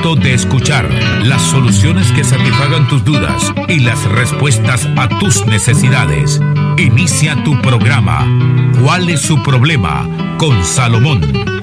momento de escuchar las soluciones que satisfagan tus dudas y las respuestas a tus necesidades. Inicia tu programa. ¿Cuál es su problema? Con Salomón.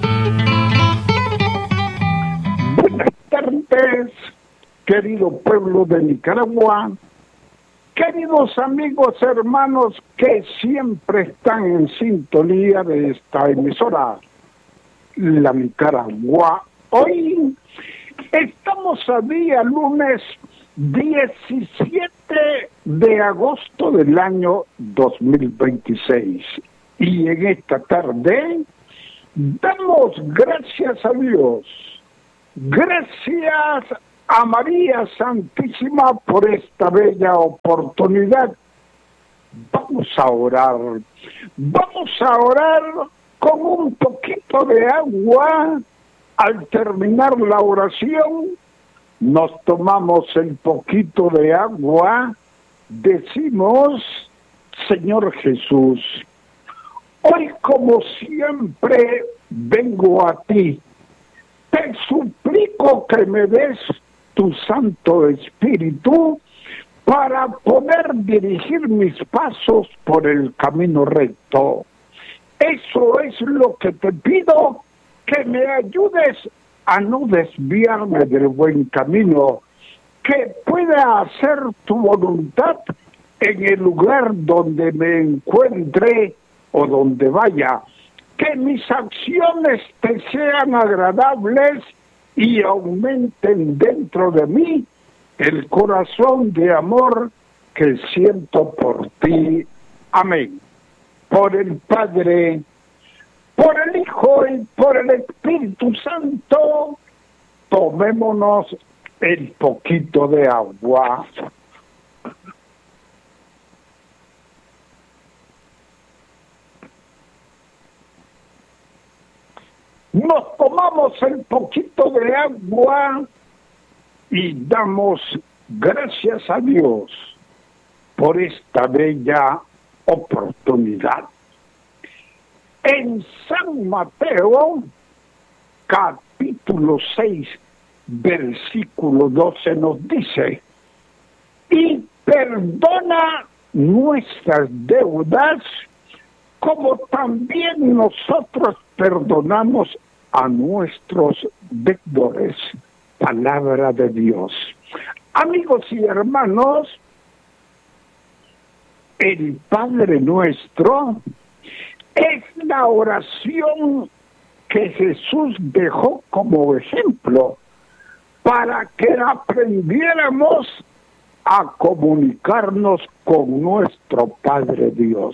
Buenas tardes, querido pueblo de Nicaragua, queridos amigos, hermanos que siempre están en sintonía de esta emisora, La Nicaragua. Hoy estamos a día lunes 17 de agosto del año 2026 y en esta tarde damos gracias a Dios, gracias a María Santísima por esta bella oportunidad. Vamos a orar con un poquito de agua. Al terminar la oración, nos tomamos el poquito de agua, decimos: Señor Jesús, hoy como siempre vengo a ti, te suplico que me des tu Santo Espíritu para poder dirigir mis pasos por el camino recto. Eso es lo que te pido, que me ayudes a no desviarme del buen camino, que pueda hacer tu voluntad en el lugar donde me encuentre o donde vaya, que mis acciones te sean agradables y aumenten dentro de mí el corazón de amor que siento por ti. Amén. Por el Padre, por el Hijo y por el Espíritu Santo, tomémonos el poquito de agua. Nos tomamos el poquito de agua y damos gracias a Dios por esta bella oportunidad. En San Mateo, capítulo 6, versículo 12 nos dice: y perdona nuestras deudas como también nosotros perdonamos a nuestros deudores. Palabra de Dios. Amigos y hermanos, el Padre Nuestro es la oración que Jesús dejó como ejemplo para que aprendiéramos a comunicarnos con nuestro Padre Dios.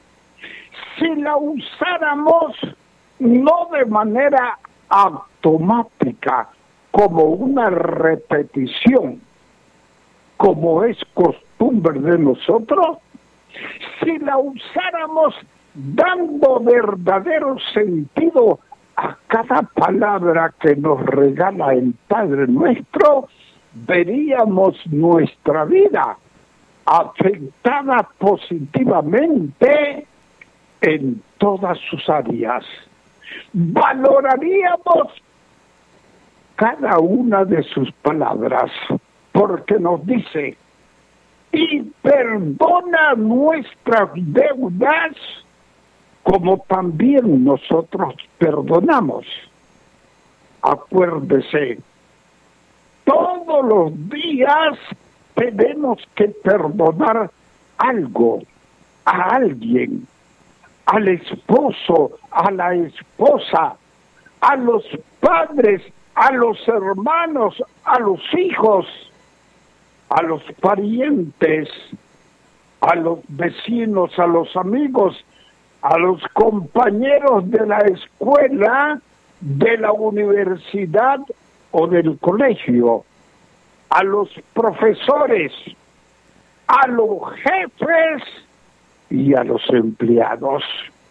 Si la usáramos no de manera automática, como una repetición, como es costumbre de nosotros, si la usáramos dando verdadero sentido a cada palabra que nos regala el Padre Nuestro, veríamos nuestra vida afectada positivamente en todas sus áreas. Valoraríamos cada una de sus palabras, porque nos dice: y perdona nuestras deudas como también nosotros perdonamos. Acuérdese, todos los días tenemos que perdonar algo, a alguien, al esposo, a la esposa, a los padres, a los hermanos, a los hijos, a los parientes, a los vecinos, a los amigos, a los compañeros de la escuela, de la universidad o del colegio, a los profesores, a los jefes y a los empleados.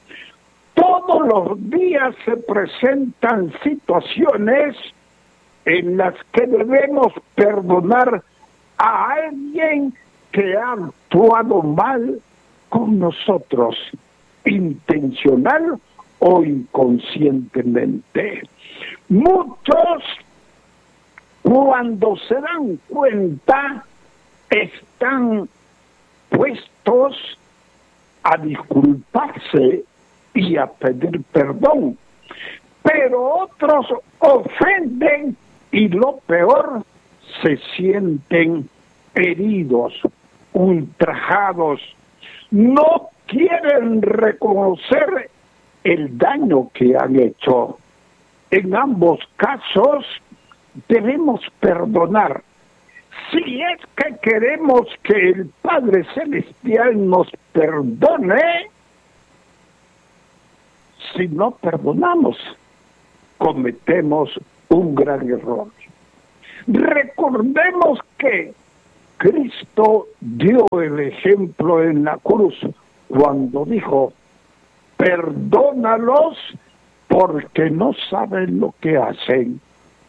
Todos los días se presentan situaciones en las que debemos perdonar a alguien que ha actuado mal con nosotros, intencional o inconscientemente. Muchos Cuando se dan cuenta, están puestos a disculparse y a pedir perdón. Pero otros ofenden y lo peor, se sienten heridos, ultrajados, no quieren reconocer el daño que han hecho. En ambos casos debemos perdonar. Si es que queremos que el Padre Celestial nos perdone, si no perdonamos, cometemos un gran error. Recordemos que Cristo dio el ejemplo en la cruz cuando dijo: perdónalos porque no saben lo que hacen.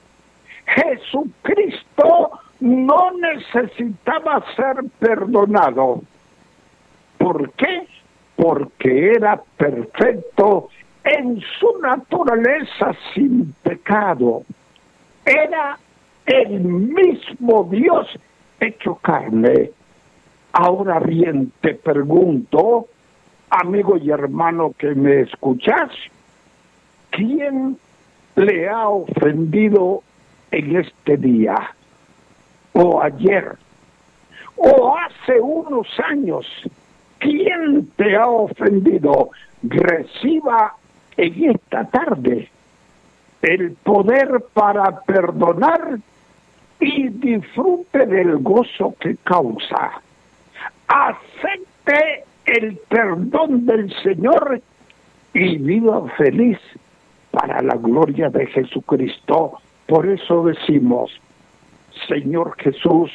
Jesucristo no necesitaba ser perdonado. ¿Por qué? Porque era perfecto en su naturaleza sin pecado. Era el mismo Dios hecho carne. Ahora bien, te pregunto, amigo y hermano que me escuchas, ¿quién le ha ofendido en este día? ¿O ayer? ¿O hace unos años? ¿Quién te ha ofendido? Reciba en esta tarde el poder para perdonar y disfrute del gozo que causa. Acepte el perdón del Señor y viva feliz para la gloria de Jesucristo. Por eso decimos: Señor Jesús,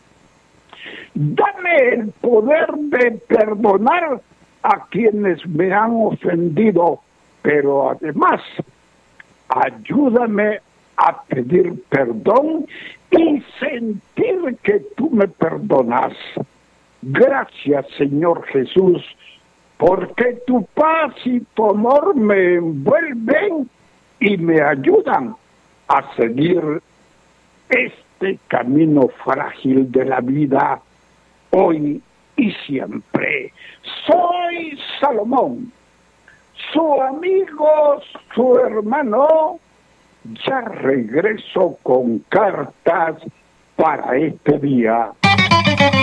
dame el poder de perdonar a quienes me han ofendido, pero además ayúdame a pedir perdón y sentir que tú me perdonas. Gracias, Señor Jesús, porque tu paz y tu amor me envuelven y me ayudan a seguir este camino frágil de la vida, hoy y siempre. Soy Salomón, su amigo, su hermano. Ya regreso con cartas para este día.